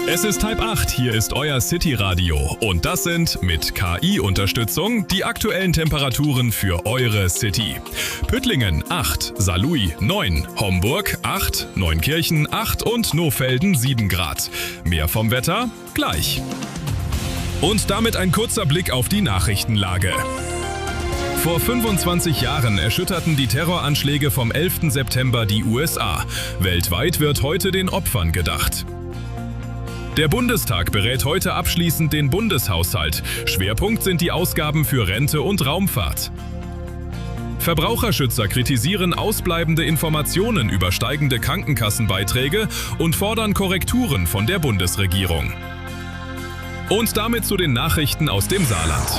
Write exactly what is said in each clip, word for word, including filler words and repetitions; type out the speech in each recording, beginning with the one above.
Es ist halb acht, hier ist euer City-Radio und das sind mit K I-Unterstützung die aktuellen Temperaturen für eure City. Püttlingen acht, Saarlouis neun, Homburg acht, Neunkirchen acht und Nohfelden sieben Grad. Mehr vom Wetter gleich. Und damit ein kurzer Blick auf die Nachrichtenlage. Vor fünfundzwanzig Jahren erschütterten die Terroranschläge vom elften September die U S A. Weltweit wird heute den Opfern gedacht. Der Bundestag berät heute abschließend den Bundeshaushalt. Schwerpunkt sind die Ausgaben für Rente und Raumfahrt. Verbraucherschützer kritisieren ausbleibende Informationen über steigende Krankenkassenbeiträge und fordern Korrekturen von der Bundesregierung. Und damit zu den Nachrichten aus dem Saarland.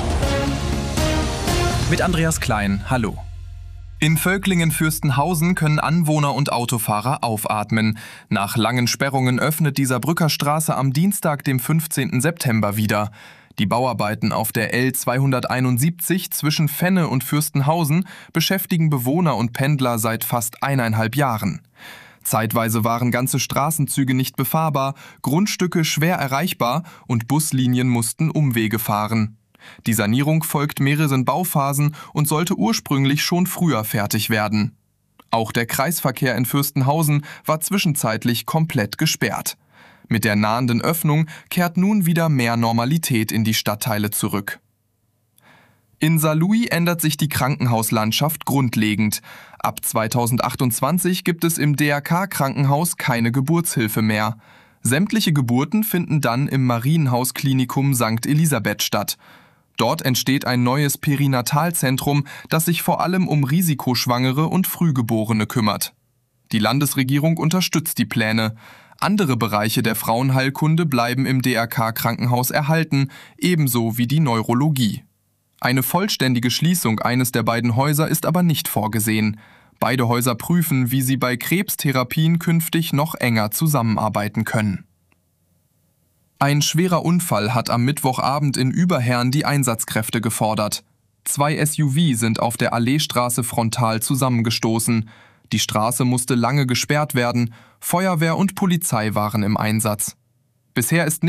Mit Andreas Klein, hallo. In Völklingen-Fürstenhausen können Anwohner und Autofahrer aufatmen. Nach langen Sperrungen öffnet die Saarbrücker Straße am Dienstag, dem fünfzehnten September wieder. Die Bauarbeiten auf der L zweihunderteinundsiebzig zwischen Fenne und Fürstenhausen beschäftigen Bewohner und Pendler seit fast eineinhalb Jahren. Zeitweise waren ganze Straßenzüge nicht befahrbar, Grundstücke schwer erreichbar und Buslinien mussten Umwege fahren. Die Sanierung folgt mehreren Bauphasen und sollte ursprünglich schon früher fertig werden. Auch der Kreisverkehr in Fürstenhausen war zwischenzeitlich komplett gesperrt. Mit der nahenden Öffnung kehrt nun wieder mehr Normalität in die Stadtteile zurück. In Saarlouis ändert sich die Krankenhauslandschaft grundlegend. Ab zweitausendachtundzwanzig gibt es im D R K-Krankenhaus keine Geburtshilfe mehr. Sämtliche Geburten finden dann im Marienhaus-Klinikum Sankt Elisabeth statt. Dort entsteht ein neues Perinatalzentrum, das sich vor allem um Risikoschwangere und Frühgeborene kümmert. Die Landesregierung unterstützt die Pläne. Andere Bereiche der Frauenheilkunde bleiben im D R K-Krankenhaus erhalten, ebenso wie die Neurologie. Eine vollständige Schließung eines der beiden Häuser ist aber nicht vorgesehen. Beide Häuser prüfen, wie sie bei Krebstherapien künftig noch enger zusammenarbeiten können. Ein schwerer Unfall hat am Mittwochabend in Überherrn die Einsatzkräfte gefordert. Zwei S U V sind auf der Alleestraße frontal zusammengestoßen. Die Straße musste lange gesperrt werden. Feuerwehr und Polizei waren im Einsatz. Bisher ist